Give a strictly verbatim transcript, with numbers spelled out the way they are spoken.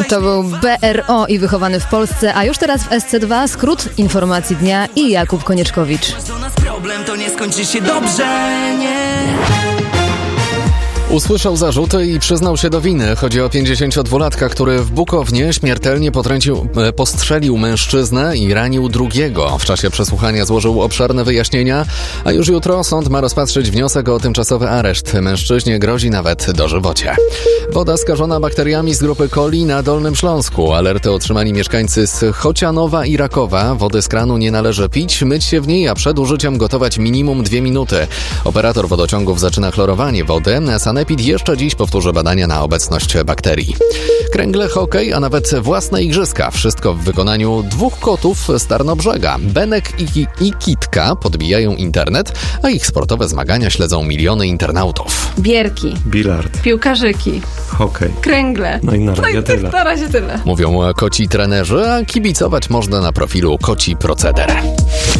To był B R O i Wychowany w Polsce, a już teraz w S C dwa skrót informacji dnia i Jakub Konieczkowicz. Problem to nie skończy się dobrze, nie. Usłyszał zarzuty i przyznał się do winy. Chodzi o pięćdziesięciodwulatka, który w Bukownie śmiertelnie potrącił, postrzelił mężczyznę i ranił drugiego. W czasie przesłuchania złożył obszerne wyjaśnienia, a już jutro sąd ma rozpatrzyć wniosek o tymczasowy areszt. Mężczyźnie grozi nawet dożywocie. Woda skażona bakteriami z grupy coli na Dolnym Śląsku. Alerty otrzymali mieszkańcy z Chocianowa i Rakowa. Wody z kranu nie należy pić, myć się w niej, a przed użyciem gotować minimum dwie minuty. Operator wodociągów zaczyna chlorowanie wody. Sanepid jeszcze dziś powtórzy badania na obecność bakterii. Kręgle, hokej, a nawet własne igrzyska. Wszystko w wykonaniu dwóch kotów z Tarnobrzega. Benek i, i Kitka podbijają internet, a ich sportowe zmagania śledzą miliony internautów. Bierki, bilard, piłkarzyki, hokej, kręgle. No i na razie no i tyle. Na razie tyle. Mówią koci trenerzy, a kibicować można na profilu Koci Proceder.